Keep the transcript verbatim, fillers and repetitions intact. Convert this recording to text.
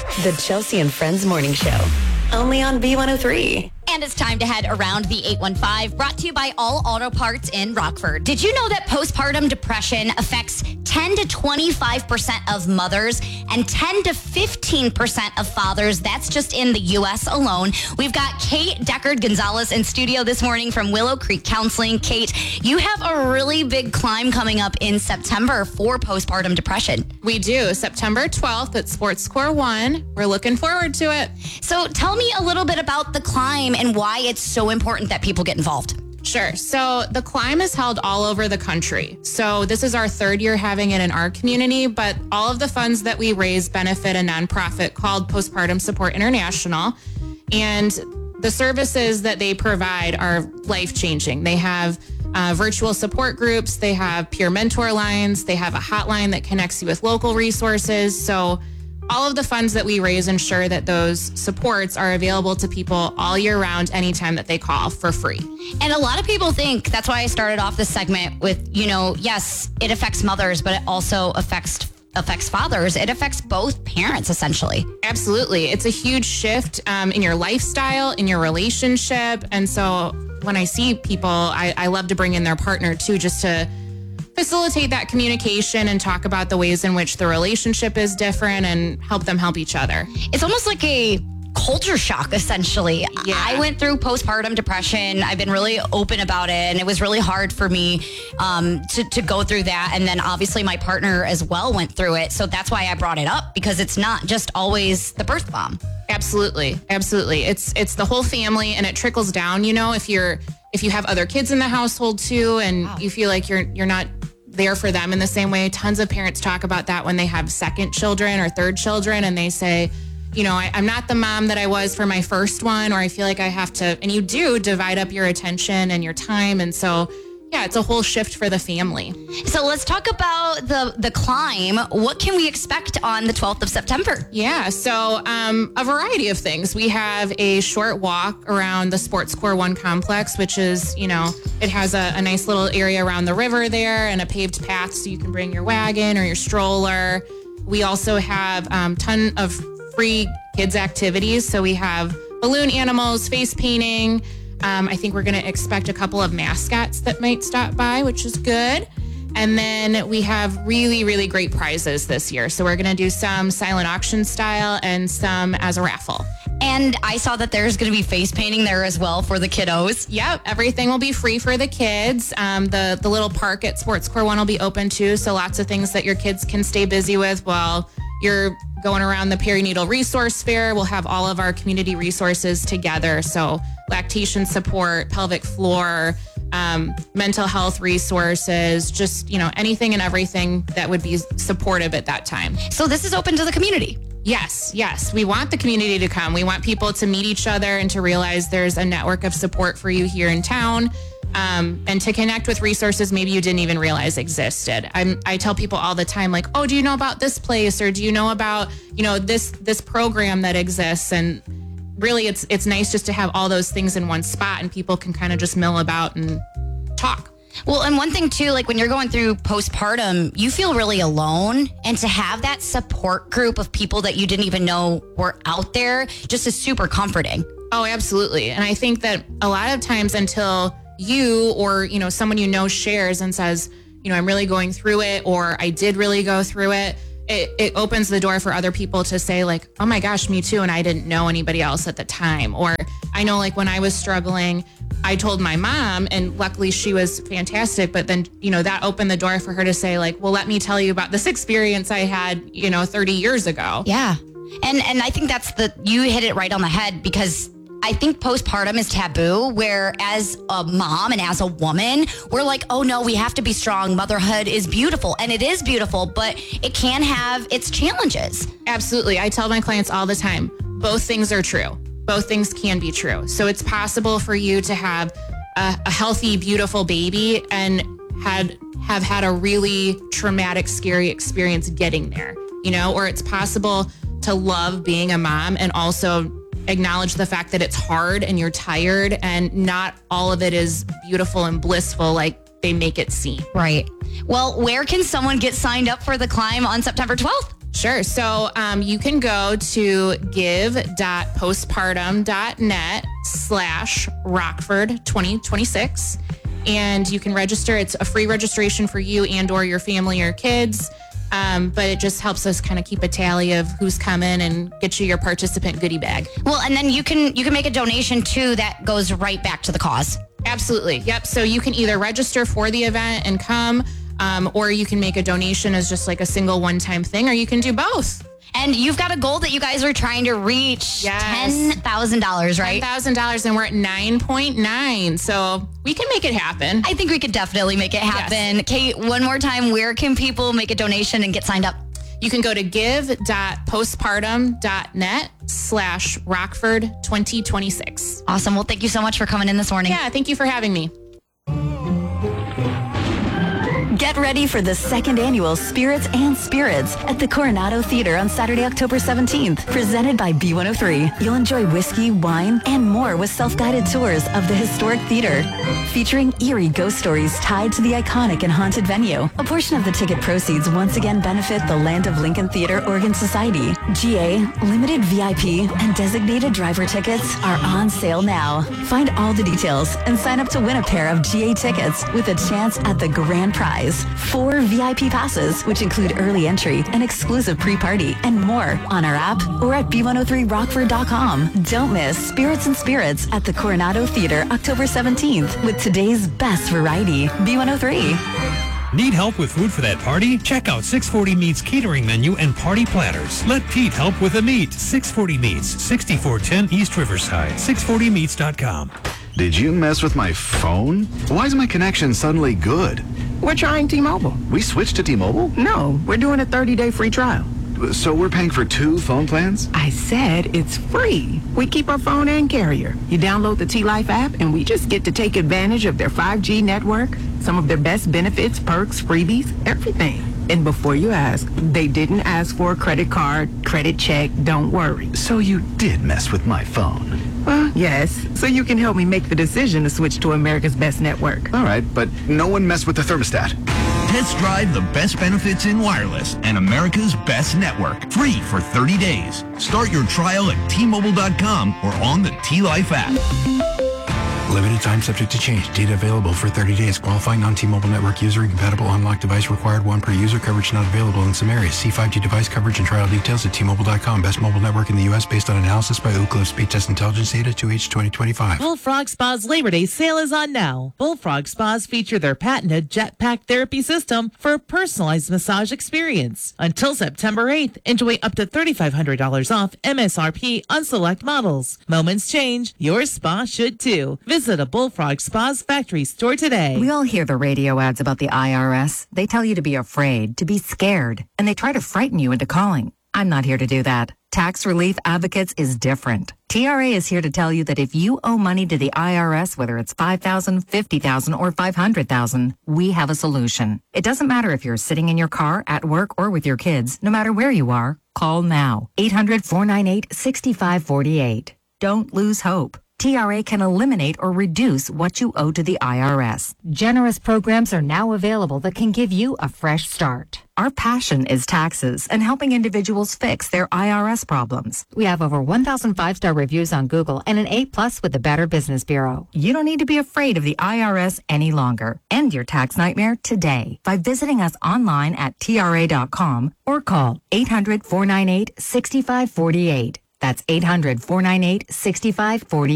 The Chelsea and Friends Morning Show. Only on B one oh three. And it's time to head around the eight one five, brought to you by All Auto Parts in Rockford. Did you know that postpartum depression affects ten to twenty-five percent of mothers and ten to fifteen percent of fathers? That's just in the U S alone. We've got Kate Deckard-Gonzalez in studio this morning from Willow Creek Counseling. Kate, you have a really big climb coming up in September for postpartum depression. We do. September twelfth at Sports Core One. We're looking forward to it. So tell me a little bit about the climb and why it's so important that people get involved. Sure. So the climb is held all over the country. So this is our third year having it in our community, but all of the funds that we raise benefit a nonprofit called Postpartum Support International. And the services that they provide are life-changing. They have uh, virtual support groups. They have peer mentor lines. They have a hotline that connects you with local resources. So all of the funds that we raise ensure that those supports are available to people all year round, anytime that they call for free. And a lot of people think, that's why I started off this segment with, you know, yes, it affects mothers, but it also affects affects fathers. It affects both parents, essentially. Absolutely. It's a huge shift um, in your lifestyle, in your relationship. And so when I see people, I, I love to bring in their partner too, just to facilitate that communication and talk about the ways in which the relationship is different and help them help each other. It's almost like a culture shock, essentially. Yeah. I went through postpartum depression. I've been really open about it, and it was really hard for me um, to, to go through that. And then obviously my partner as well went through it. So that's why I brought it up, because it's not just always the birth mom. Absolutely. Absolutely. It's it's the whole family, and it trickles down, you know, if you're if you have other kids in the household too, and wow. you feel like you're you're not there for them in the same way. Tons of parents talk about that when they have second children or third children, and they say, you know, I, I'm not the mom that I was for my first one, or I feel like I have to, and you do divide up your attention and your time. And so, yeah, it's a whole shift for the family. So let's talk about the, the climb. What can we expect on the twelfth of September? Yeah, so um, a variety of things. We have a short walk around the Sports Core One complex, which is, you know, it has a, a nice little area around the river there and a paved path so you can bring your wagon or your stroller. We also have a um, ton of free kids activities. So we have balloon animals, face painting. Um, I think we're going to expect a couple of mascots that might stop by, which is good. And then we have really, really great prizes this year. So we're going to do some silent auction style and some as a raffle. And I saw that there's going to be face painting there as well for the kiddos. Yep. Everything will be free for the kids. Um, the, the little park at Sports Core One will be open too. So lots of things that your kids can stay busy with while you're going around the perinatal resource fair. We'll have all of our community resources together. So lactation support, pelvic floor, um, mental health resources, just, you know, anything and everything that would be supportive at that time. So this is open to the community. Yes, yes. We want the community to come. We want people to meet each other and to realize there's a network of support for you here in town. Um, and to connect with resources maybe you didn't even realize existed. I'm, I tell people all the time, like, oh, do you know about this place? Or do you know about, you know, this this program that exists? And really, it's it's nice just to have all those things in one spot, and people can kind of just mill about and talk. Well, and one thing too, like when you're going through postpartum, you feel really alone. And to have that support group of people that you didn't even know were out there just is super comforting. Oh, absolutely. And I think that a lot of times until you or, you know, someone you know shares and says, you know, I'm really going through it, or I did really go through it, it, it opens the door for other people to say like, oh my gosh, me too. And I didn't know anybody else at the time. Or I know like when I was struggling, I told my mom, and luckily she was fantastic. But then, you know, that opened the door for her to say like, well, let me tell you about this experience I had, you know, thirty years ago. Yeah. And, and I think that's the, you hit it right on the head, because I think postpartum is taboo, where as a mom and as a woman, we're like, oh no, we have to be strong. Motherhood is beautiful. And it is beautiful, but it can have its challenges. Absolutely. I tell my clients all the time, both things are true. Both things can be true. So it's possible for you to have a, a healthy, beautiful baby and had have had a really traumatic, scary experience getting there, you know, or it's possible to love being a mom and also acknowledge the fact that it's hard and you're tired, and not all of it is beautiful and blissful like they make it seem. Right. Well, where can someone get signed up for the climb on September twelfth? Sure. So um, you can go to give.postpartum.net slash Rockford twenty twenty-six, and you can register. It's a free registration for you and or your family or kids. Um, but it just helps us kind of keep a tally of who's coming and get you your participant goodie bag. Well, and then you can you can make a donation too that goes right back to the cause. Absolutely. Yep. So you can either register for the event and come, um, or you can make a donation as just like a single one-time thing, or you can do both. And you've got a goal that you guys are trying to reach. Yes. ten thousand dollars, right? ten thousand dollars, and we're at nine point nine. So we can make it happen. I think we could definitely make it happen. Yes. Kate, one more time, where can people make a donation and get signed up? You can go to give.postpartum.net slash Rockford twenty twenty-six. Awesome. Well, thank you so much for coming in this morning. Yeah, thank you for having me. Get ready for the second annual Spirits and Spirits at the Coronado Theater on Saturday, October seventeenth. Presented by B one oh three. You'll enjoy whiskey, wine, and more with self-guided tours of the historic theater. Featuring eerie ghost stories tied to the iconic and haunted venue. A portion of the ticket proceeds once again benefit the Land of Lincoln Theater Oregon Society. G A, limited V I P, and designated driver tickets are on sale now. Find all the details and sign up to win a pair of G A tickets with a chance at the grand prize. Four V I P passes, which include early entry, an exclusive pre-party, and more on our app or at B one oh three rockford dot com. Don't miss Spirits and Spirits at the Coronado Theater October seventeenth with today's best variety, B one oh three. Need help with food for that party? Check out six forty Meats catering menu and party platters. Let Pete help with the meat. six forty Meats, sixty-four ten East Riverside, six forty meats dot com. Did you mess with my phone? Why is my connection suddenly good? We're trying T-Mobile. We switched to T-Mobile? No, we're doing a thirty-day free trial. So we're paying for two phone plans? I said it's free. We keep our phone and carrier. You download the T-Life app and we just get to take advantage of their five G network, some of their best benefits, perks, freebies, everything. And before you ask, they didn't ask for a credit card, credit check, don't worry. So you did mess with my phone? Well, yes. So you can help me make the decision to switch to America's best network. All right, but no one messed with the thermostat. Test drive the best benefits in wireless and America's best network. Free for thirty days. Start your trial at T Mobile dot com or on the T-Life app. Limited time subject to change. Data available for thirty days. Qualifying non-T-Mobile network user. Incompatible unlocked device required. One per user. Coverage not available in some areas. See five G device coverage and trial details at T Mobile dot com. Best mobile network in the U S based on analysis by Ookla Speed Test Intelligence Data two H twenty twenty-five. Bullfrog Spa's Labor Day sale is on now. Bullfrog Spas feature their patented Jetpack therapy system for a personalized massage experience. Until September eighth, enjoy up to three thousand five hundred dollars off M S R P on select models. Moments change. Your spa should too. Visit a Bullfrog Spa's factory store today. We all hear the radio ads about the I R S. They tell you to be afraid, to be scared, and they try to frighten you into calling. I'm not here to do that. Tax Relief Advocates is different. T R A is here to tell you that if you owe money to the I R S, whether it's five thousand dollars, fifty thousand dollars, or five hundred thousand dollars, we have a solution. It doesn't matter if you're sitting in your car, at work, or with your kids. No matter where you are, call now. eight hundred, four nine eight, six five four eight. Don't lose hope. T R A can eliminate or reduce what you owe to the I R S. Generous programs are now available that can give you a fresh start. Our passion is taxes and helping individuals fix their I R S problems. We have over one thousand five-star reviews on Google and an A plus with the Better Business Bureau. You don't need to be afraid of the I R S any longer. End your tax nightmare today by visiting us online at T R A dot com or call eight hundred, four nine eight, six five four eight. That's eight hundred, four nine eight, six five four eight.